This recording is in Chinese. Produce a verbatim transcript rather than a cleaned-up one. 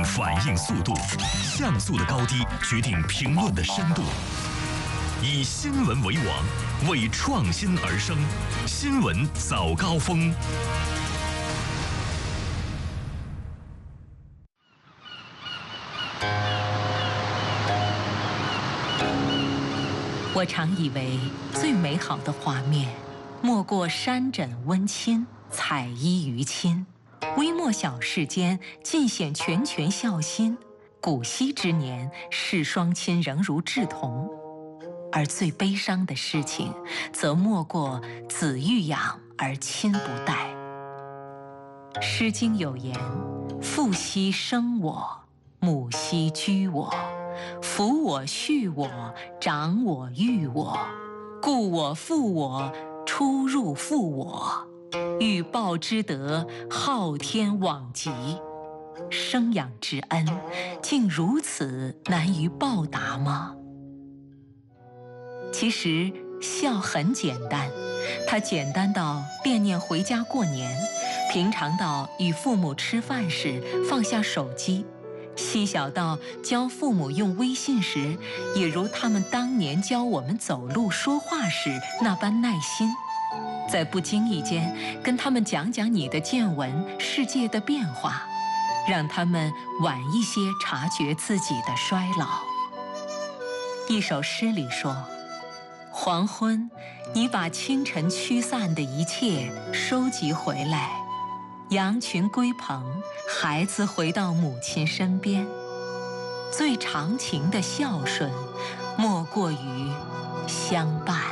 定反应速度，像素的高低决定评论的深度。以新闻为王，为创新而生。新闻早高峰。 我常以为最美好的画面，莫过山枕温馨，彩衣娱亲。微末小事间，尽显拳拳孝心。古稀之年，视双亲仍如稚童。而最悲伤的事情，则莫过子欲养而亲不待。《诗经》有言：“父兮生我，母兮居我，抚我畜我，长我育我，故我负我，出入负我，欲报之德，昊天罔极。”生养之恩，竟如此难于报答吗？其实孝很简单，它简单到惦念回家过年，平常到与父母吃饭时放下手机，细小到教父母用微信时，也如他们当年教我们走路说话时那般耐心。在不经意间跟他们讲讲你的见闻，世界的变化，让他们晚一些察觉自己的衰老。一首诗里说：“黄昏，你把清晨驱散的一切收集回来，羊群归棚，孩子回到母亲身边。最长情的孝顺，莫过于相伴。”